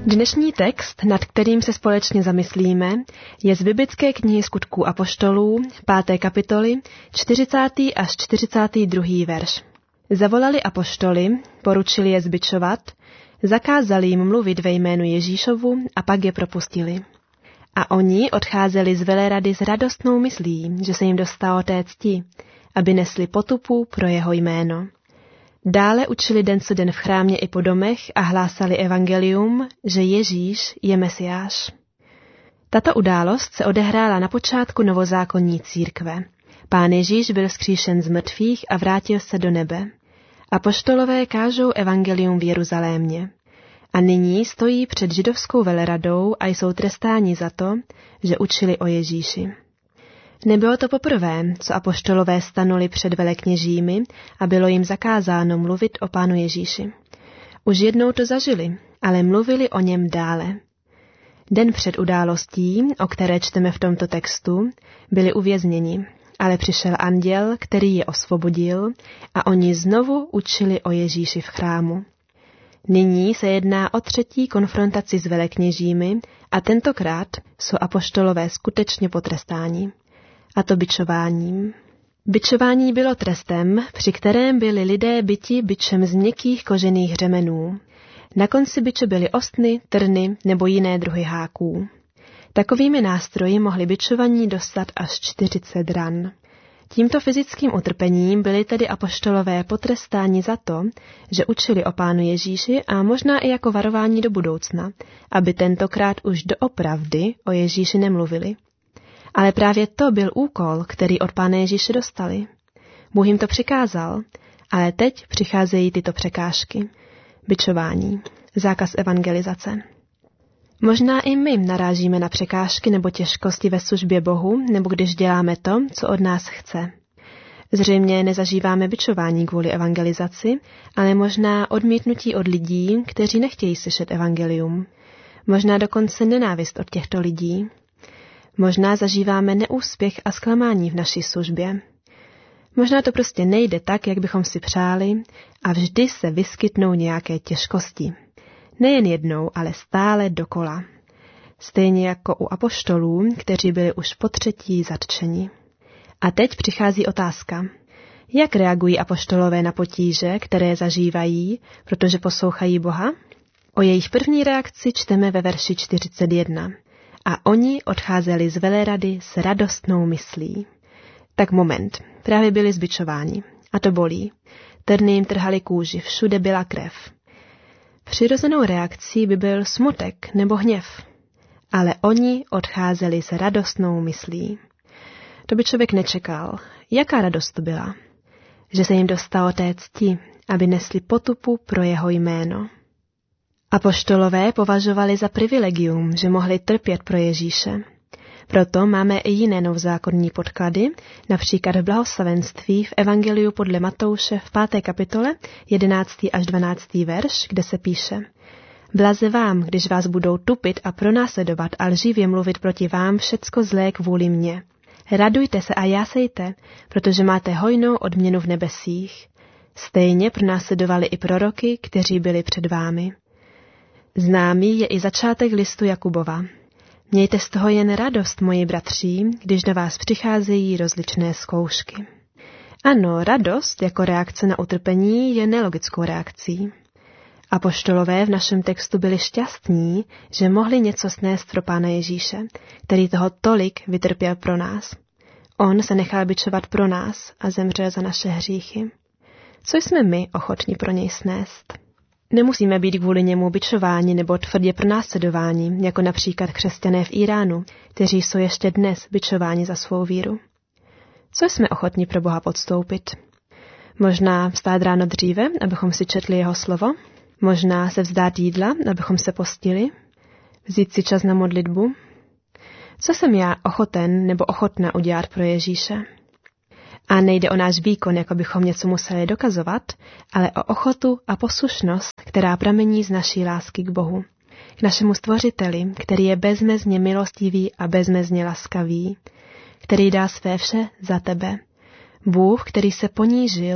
Dnešní text, nad kterým se společně zamyslíme, je z biblické knihy Skutků apoštolů, 5. kapitoly, 40. až 42. verš. Zavolali apoštoly, poručili je zbičovat, zakázali jim mluvit ve jménu Ježíšovu a pak je propustili. A oni odcházeli z velerady s radostnou myslí, že se jim dostalo té cti, aby nesli potupu pro jeho jméno. Dále učili den co den v chrámě i po domech a hlásali evangelium, že Ježíš je Mesiáš. Tato událost se odehrála na počátku novozákonní církve. Pán Ježíš byl vzkříšen z mrtvých a vrátil se do nebe. Apoštolové kážou evangelium v Jeruzalémě. A nyní stojí před židovskou veleradou a jsou trestáni za to, že učili o Ježíši. Nebylo to poprvé, co apoštolové stanuli před velekněžími a bylo jim zakázáno mluvit o Pánu Ježíši. Už jednou to zažili, ale mluvili o něm dále. Den před událostí, o které čteme v tomto textu, byli uvězněni, ale přišel anděl, který je osvobodil a oni znovu učili o Ježíši v chrámu. Nyní se jedná o třetí konfrontaci s velekněžími a tentokrát jsou apoštolové skutečně potrestáni. A to bičováním. Bičování bylo trestem, při kterém byli lidé byti bičem z měkkých kožených řemenů. Na konci biče byly ostny, trny nebo jiné druhy háků. Takovými nástroji mohli bičovaní dostat až 40 ran. Tímto fyzickým utrpením byli tedy apoštolové potrestáni za to, že učili o Pánu Ježíši a možná i jako varování do budoucna, aby tentokrát už doopravdy o Ježíši nemluvili. Ale právě to byl úkol, který od Pána Ježíše dostali. Bůh jim to přikázal, ale teď přicházejí tyto překážky. Bičování, zákaz evangelizace. Možná i my narážíme na překážky nebo těžkosti ve službě Bohu, nebo když děláme to, co od nás chce. Zřejmě nezažíváme bičování kvůli evangelizaci, ale možná odmítnutí od lidí, kteří nechtějí slyšet evangelium. Možná dokonce nenávist od těchto lidí. Možná zažíváme neúspěch a zklamání v naší službě. Možná to prostě nejde tak, jak bychom si přáli a vždy se vyskytnou nějaké těžkosti. Nejen jednou, ale stále dokola. Stejně jako u apoštolů, kteří byli už potřetí zatčeni. A teď přichází otázka. Jak reagují apoštolové na potíže, které zažívají, protože poslouchají Boha? O jejich první reakci čteme ve verši 41. A oni odcházeli z velerady s radostnou myslí. Tak moment, právě byli zbičováni. A to bolí. Trny jim trhaly kůži, všude byla krev. Přirozenou reakcí by byl smutek nebo hněv. Ale oni odcházeli s radostnou myslí. To by člověk nečekal. Jaká radost to byla? Že se jim dostalo té cti, aby nesli potupu pro jeho jméno. Apoštolové považovali za privilegium, že mohli trpět pro Ježíše. Proto máme i jiné novozákonní podklady, například v blahoslavenství v Evangeliu podle Matouše v 5. kapitole 11. až 12. verš, kde se píše: Blaze vám, když vás budou tupit a pronásledovat a lživě mluvit proti vám všecko zlé kvůli mně. Radujte se a jásejte, protože máte hojnou odměnu v nebesích. Stejně pronásledovali i proroky, kteří byli před vámi. Známý je i začátek listu Jakubova. Mějte z toho jen radost, moji bratří, když na vás přicházejí rozličné zkoušky. Ano, radost jako reakce na utrpení je nelogickou reakcí. Apoštolové v našem textu byli šťastní, že mohli něco snést pro Pána Ježíše, který toho tolik vytrpěl pro nás. On se nechal bičovat pro nás a zemřel za naše hříchy. Co jsme my ochotní pro něj snést? Nemusíme být kvůli němu bičováni nebo tvrdě pronásledováni, jako například křesťané v Iránu, kteří jsou ještě dnes bičováni za svou víru. Co jsme ochotní pro Boha podstoupit? Možná vstát ráno dříve, abychom si četli jeho slovo? Možná se vzdát jídla, abychom se postili? Vzít si čas na modlitbu? Co jsem já ochoten nebo ochotna udělat pro Ježíše? A nejde o náš výkon, jako bychom něco museli dokazovat, ale o ochotu a poslušnost, která pramení z naší lásky k Bohu, k našemu Stvořiteli, který je bezmezně milostivý a bezmezně laskavý, který dá své vše za tebe. Bůh, který se ponížil,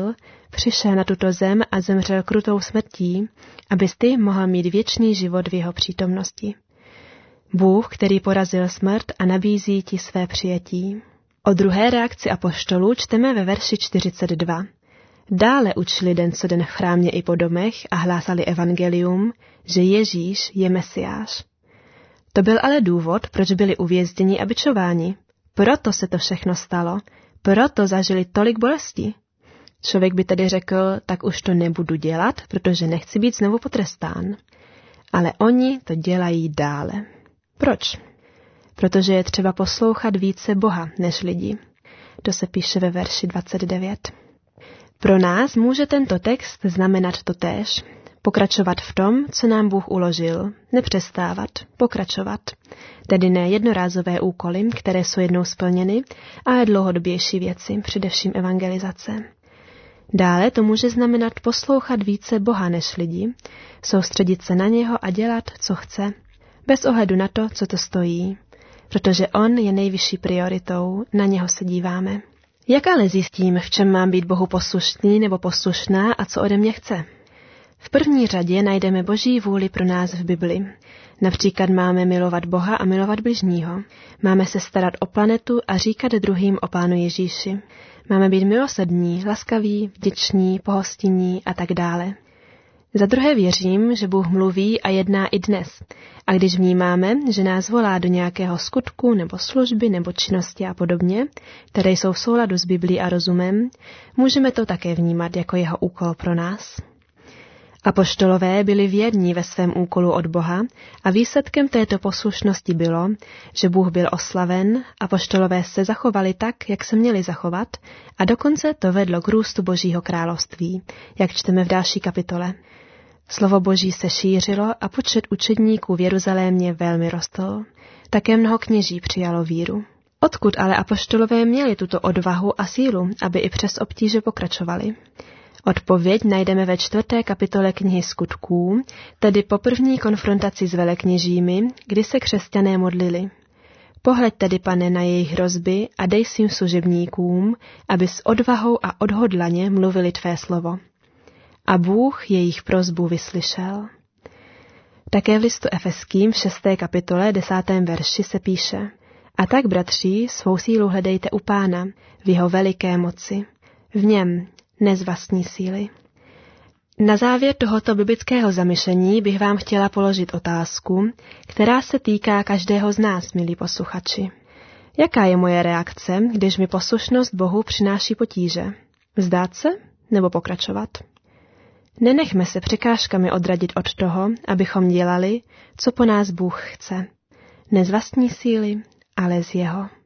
přišel na tuto zem a zemřel krutou smrtí, abys ty mohl mít věčný život v jeho přítomnosti. Bůh, který porazil smrt a nabízí ti své přijetí. O druhé reakci apoštolů čteme ve verši 42. Dále učili den co den v chrámě i po domech a hlásali evangelium, že Ježíš je Mesiáš. To byl ale důvod, proč byli uvězněni a bičováni. Proto se to všechno stalo, proto zažili tolik bolesti. Člověk by tedy řekl, tak už to nebudu dělat, protože nechci být znovu potrestán. Ale oni to dělají dále. Proč? Protože je třeba poslouchat více Boha než lidi. To se píše ve verši 29. Pro nás může tento text znamenat totéž. Pokračovat v tom, co nám Bůh uložil. Nepřestávat, pokračovat. Tedy ne jednorázové úkoly, které jsou jednou splněny, ale dlouhodobější věci, především evangelizace. Dále to může znamenat poslouchat více Boha než lidi, soustředit se na něho a dělat, co chce, bez ohledu na to, co to stojí, protože on je nejvyšší prioritou, na něho se díváme. Jak ale zjistím, v čem mám být Bohu poslušný nebo poslušná a co ode mě chce? V první řadě najdeme Boží vůli pro nás v Bibli. Například máme milovat Boha a milovat bližního. Máme se starat o planetu a říkat druhým o Pánu Ježíši. Máme být milosrdní, laskaví, vděční, pohostinní a tak dále. Za druhé věřím, že Bůh mluví a jedná i dnes. A když vnímáme, že nás volá do nějakého skutku nebo služby nebo činnosti a podobně, které jsou v souladu s Biblí a rozumem, můžeme to také vnímat jako jeho úkol pro nás. Apoštolové byli věrní ve svém úkolu od Boha a výsledkem této poslušnosti bylo, že Bůh byl oslaven, apoštolové se zachovali tak, jak se měli zachovat a dokonce to vedlo k růstu Božího království, jak čteme v další kapitole. Slovo Boží se šířilo a počet učedníků v Jeruzalémě velmi rostl. Také mnoho kněží přijalo víru. Odkud ale apoštolové měli tuto odvahu a sílu, aby i přes obtíže pokračovali? Odpověď najdeme ve 4. kapitole knihy Skutků, tedy po první konfrontaci s velekněžími, kdy se křesťané modlili. Pohleď tedy, Pane, na jejich hrozby a dej svým služebníkům, aby s odvahou a odhodlaně mluvili tvé slovo. A Bůh jejich prosbu vyslyšel. Také v listu Efeským v 6. kapitole 10. verši se píše: A tak, bratři, svou sílu hledejte u Pána, v jeho veliké moci. V něm, ne z vlastní síly. Na závěr tohoto biblického zamyšlení bych vám chtěla položit otázku, která se týká každého z nás, milí posluchači. Jaká je moje reakce, když mi poslušnost Bohu přináší potíže? Vzdát se nebo pokračovat? Nenechme se překážkami odradit od toho, abychom dělali, co po nás Bůh chce. Ne z vlastní síly, ale z jeho.